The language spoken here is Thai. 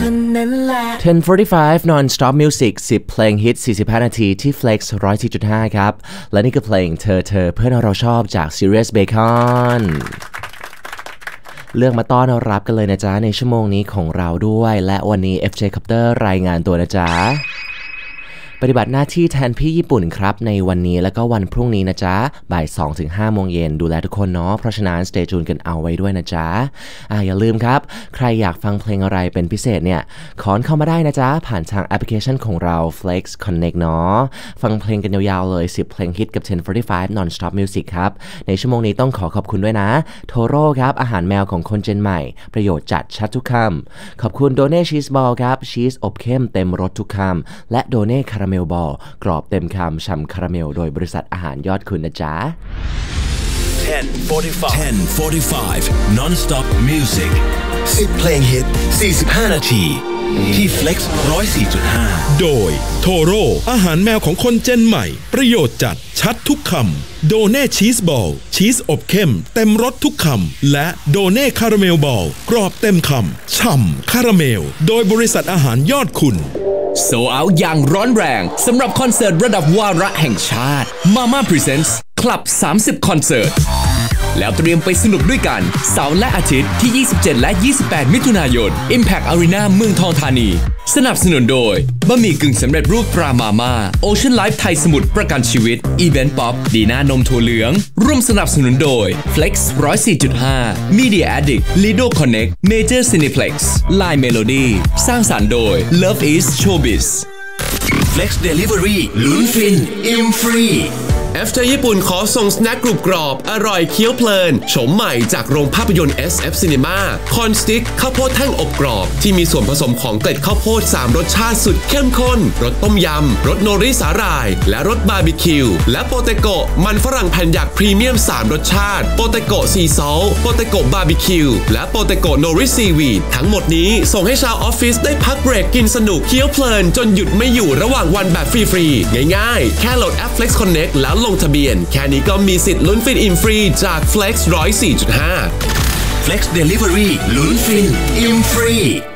คนนั้นแหละ 10:45 Non-Stop Music 10 เพลงฮิต45นาทีที่ Flex 104.5 ครับและนี่คือเพลงเธอเพื่อนเราชอบจาก Sirius Bacon เลือกมาต้อนรับกันเลยนะจ๊ะในชั่วโมงนี้ของเราด้วยและวันนี้ FJ Copter รายงานตัวนะจ๊ะปฏิบัติหน้าที่แทนพี่ญี่ปุ่นครับในวันนี้แล้วก็วันพรุ่งนี้นะจ๊ะบ่าย 2-5 โมงเย็นดูแลทุกคนเนาะเพราะฉะนั้น stay tuned กันเอาไว้ด้วยนะจ๊ะอย่าลืมครับใครอยากฟังเพลงอะไรเป็นพิเศษเนี่ยขอเข้ามาได้นะจ๊ะผ่านทางแอปพลิเคชันของเรา Flex Connect เนาะฟังเพลงกันยาวๆเลย10เพลงฮิตกับ10:45 Non-Stop Music ครับในชั่วโมงนี้ต้องขอบคุณด้วยนะโทโร่ครับอาหารแมวของคนเจนใหม่ประโยชน์จัดชัดทุกคำขอบคุณโดเน่ชีสบอลครับชีสอบเข้มเต็มรสทุกคำและโดเน่คาราเมลบอลกรอบเต็มคำฉ่ำคาราเมลโดยบริษัทอาหารยอดคุณนะจ๊ะ 10:45 Non-Stop Music 10 เพลงฮิต45นาทีที่ Flex 104.5 โดยโทโร่อาหารแมวของคนเจนใหม่ประโยชน์จัดชัดทุกคำโดเน่ชีสบอลชีสอบเข้มเต็มรสทุกคำและโดเน่คาราเมลบอลกรอบเต็มคำฉ่ำคาราเมลโดยบริษัทอาหารยอดคุณโซเอาอย่างร้อนแรงสำหรับคอนเสิร์ตระดับวาระแห่งชาติ Mama Presents Club 30 คอนเสิร์ตแล้วเตรียมไปสนุกด้วยกันเสาร์และอาทิตย์ที่27และ28มิถุนายน Impact Arena เมืองทองธานีสนับสนุนโดยบะหมี่กึ่งสำเร็จรูปตรามาม่า Ocean Life ไทยสมุทรประกันชีวิต Event Pop ดีน่านมถั่วเหลืองร่วมสนับสนุนโดย Flex 104.5 Media Addict Lido Connect Major Cineplex Line Melody สร้างสรรค์โดย Love is Showbiz Flex Delivery ลุ้นฟินอิ่มฟรี FJ ญี่ปุ่นขอส่งสแน็คกรุบกรอบอร่อยเคี้ยวเพลินโฉมใหม่จากโรงภาพยนตร์ SF Cinema คอนสติ๊กข้าวโพดแท่งอบกรอบที่มีส่วนผสมของเกล็ดข้าวโพด3รสชาติสุดเข้มข้นรสต้มยำรสโนริสาหร่ายและรสบาร์บีคิวและโปเตโกะมันฝรั่งแผ่นหยักพรีเมียม3รสชาติโปเตโกะซีซอลโปเตโกะบาร์บีคิวและโปเตโกะโนริซีวีดทั้งหมดนี้ส่งให้ชาวออฟฟิศได้พักเบรกกินสนุกเคี้ยวเพลินจนหยุดไม่อยู่ระหว่างวันแบบฟรีๆง่ายๆแค่โหลดแอป Flex Connect แล้วลงทะเบียนแค่นี้ก็มีสิทธิ์ลุ้นฟินอิ่มฟรีจาก Flex 104.5 Flex Delivery ลุ้นฟินอิ่มฟรี